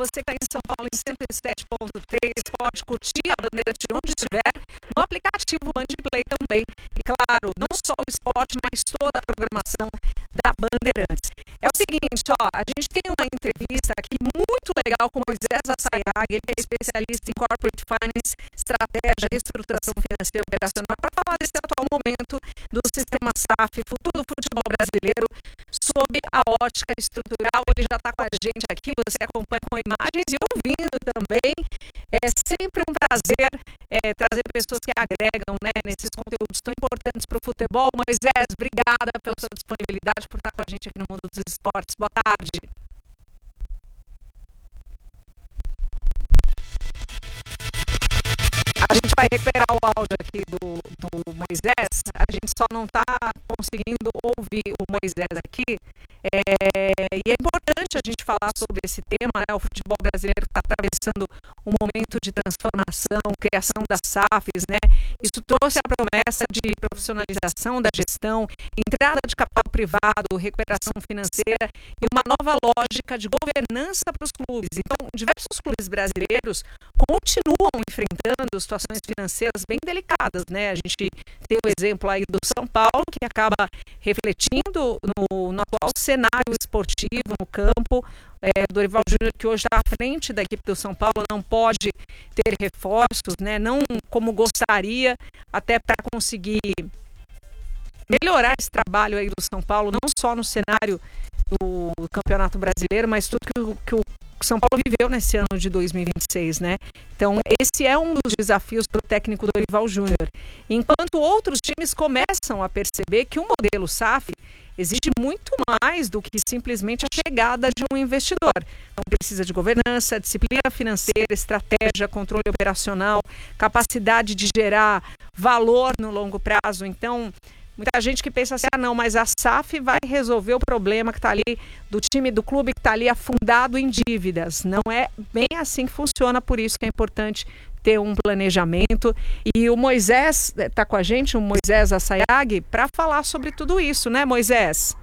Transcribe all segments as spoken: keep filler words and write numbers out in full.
você que está em São Paulo em cento e sete ponto três, pode curtir a Bandeirantes de onde estiver, no aplicativo Bandplay também. E claro, não só o esporte, mas toda a programação da Bandeirantes. É o seguinte, ó, a gente tem uma entrevista aqui muito legal com Moisés Assayag, ele é especialista em Corporate Finance, estratégia, reestruturação financeira e operacional, para falar desse atual momento do sistema S A F, futuro do futebol brasileiro, sob a ótica estrutural. Ele já está com a gente aqui, você acompanha com imagens e ouvindo também. É sempre um prazer é, trazer pessoas que agregam, né, nesses conteúdos tão importantes para o futebol. Moisés, obrigada pela sua disponibilidade, por estar com a gente aqui no Mundo dos Esportes. Boa tarde. A gente vai recuperar o áudio aqui do, do Moisés, a gente só não está conseguindo ouvir o Moisés aqui, é, e é importante a gente falar sobre esse tema, né? O futebol brasileiro está atravessando um momento de transformação, criação das S A Fs, né? Isso trouxe a promessa de profissionalização da gestão, entrada de capital privado, recuperação financeira e uma nova lógica de governança para os clubes. Então, diversos clubes brasileiros continuam enfrentando situações financeiras bem delicadas, né? A gente tem o exemplo aí do São Paulo, que acaba refletindo no, no atual cenário esportivo, no campo. É, Dorival Júnior, que hoje está à frente da equipe do São Paulo, não pode ter reforços, né? Não como gostaria, até para conseguir melhorar esse trabalho aí do São Paulo, não só no cenário do Campeonato Brasileiro, mas tudo que o, que o São Paulo viveu nesse ano de dois mil e vinte e seis, né? Então, esse é um dos desafios para o técnico Dorival Júnior. Enquanto outros times começam a perceber que o modelo S A F exige muito mais do que simplesmente a chegada de um investidor. Então, precisa de governança, disciplina financeira, estratégia, controle operacional, capacidade de gerar valor no longo prazo. Então, muita gente que pensa assim, ah não, mas a S A F vai resolver o problema que está ali, do time, do clube que está ali afundado em dívidas. Não é bem assim que funciona, por isso que é importante ter um planejamento. E o Moisés está com a gente, o Moisés Assayag, para falar sobre tudo isso, né, Moisés?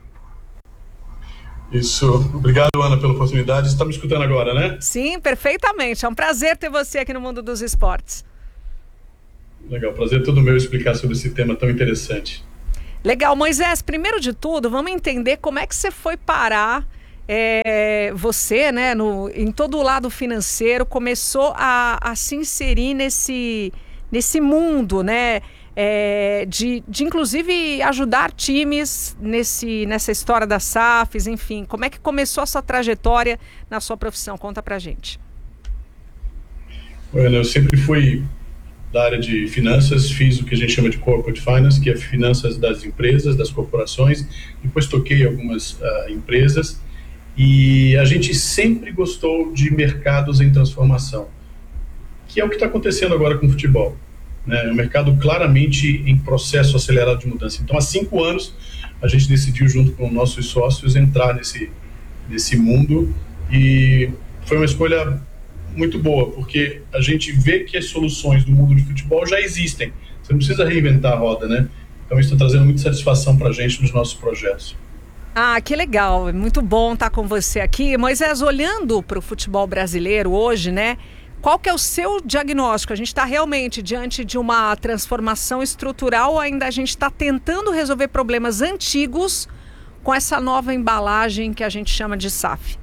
Isso. Obrigado, Ana, pela oportunidade. Você está me escutando agora, né? Sim, perfeitamente. É um prazer ter você aqui no Mundo dos Esportes. Legal, prazer todo meu explicar sobre esse tema tão interessante. Legal, Moisés, primeiro de tudo, vamos entender como é que você foi parar, é, você, né, no, em todo o lado financeiro, começou a, a se inserir nesse, nesse mundo, né, é, de, de inclusive ajudar times nesse, nessa história das S A Fs, enfim, como é que começou essa trajetória na sua profissão? Conta pra gente. Bueno, eu sempre fui da área de finanças, fiz o que a gente chama de Corporate Finance, que é finanças das empresas, das corporações, depois toquei algumas uh, empresas, e a gente sempre gostou de mercados em transformação, que é o que está acontecendo agora com o futebol, né? É um mercado claramente em processo acelerado de mudança. Então, há cinco anos, a gente decidiu, junto com nossos sócios, entrar nesse, nesse mundo, e foi uma escolha muito boa, porque a gente vê que as soluções do mundo de futebol já existem. Você não precisa reinventar a roda, né? Então isso está trazendo muita satisfação para a gente nos nossos projetos. Ah, que legal. É muito bom estar com você aqui. Moisés, olhando para o futebol brasileiro hoje, né? Qual que é o seu diagnóstico? A gente está realmente diante de uma transformação estrutural ou ainda a gente está tentando resolver problemas antigos com essa nova embalagem que a gente chama de S A F?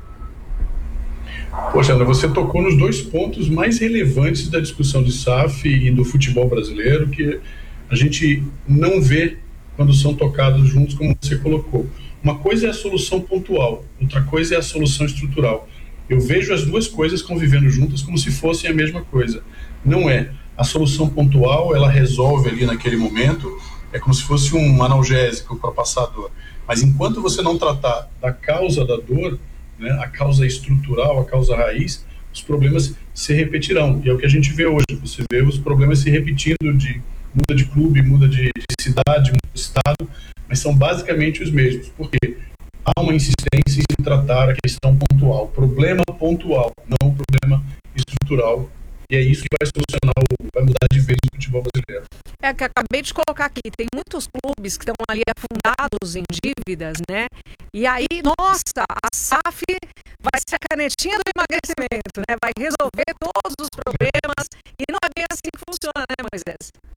Poxa, Ana, você tocou nos dois pontos mais relevantes da discussão de S A F e do futebol brasileiro, que a gente não vê quando são tocados juntos, como você colocou. Uma coisa é a solução pontual, outra coisa é a solução estrutural. Eu vejo as duas coisas convivendo juntas como se fossem a mesma coisa. Não é. A solução pontual, ela resolve ali naquele momento, é como se fosse um analgésico para passar a dor. Mas enquanto você não tratar da causa da dor, né, a causa estrutural, a causa raiz, os problemas se repetirão. E é o que a gente vê hoje. Você vê os problemas se repetindo, de muda de clube, muda de, de cidade, muda de estado, mas são basicamente os mesmos. Por quê? Há uma insistência em tratar a questão pontual, problema pontual, não o problema estrutural E é isso que vai solucionar, o, vai mudar de vez o futebol brasileiro. É que eu acabei de colocar aqui, tem muitos clubes que estão ali afundados em dívidas, né? E aí, nossa, a S A F vai ser a canetinha do emagrecimento, né? Vai resolver todos os problemas. E não é bem assim que funciona, né, Moisés?